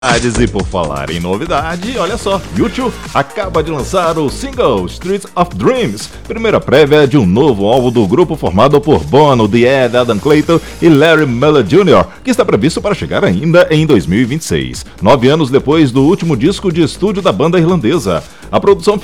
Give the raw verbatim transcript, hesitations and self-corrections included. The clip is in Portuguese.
E por falar em novidade, olha só, U dois acaba de lançar o single Streets of Dreams, primeira prévia de um novo álbum do grupo formado por Bono, The Ed, Adam Clayton e Larry Mullen Júnior, que está previsto para chegar ainda em dois mil e vinte e seis, nove anos depois do último disco de estúdio da banda irlandesa. A produção